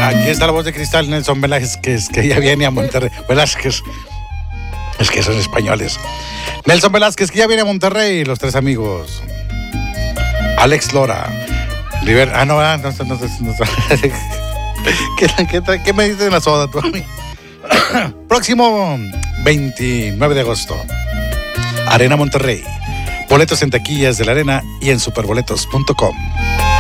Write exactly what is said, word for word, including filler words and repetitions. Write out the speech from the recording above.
Aquí está la voz de cristal, Nelson Velázquez, que ya viene a Monterrey. Velázquez. Es que son españoles. Nelson Velázquez, que ya viene a Monterrey. Los tres amigos. Alex Lora. River. Ah, no, ah, no, no, no, no, no. ¿Qué, qué, ¿Qué me dices de la soda tú? Próximo veintinueve de agosto. Arena Monterrey. Boletos en taquillas de la Arena y en superboletos punto com.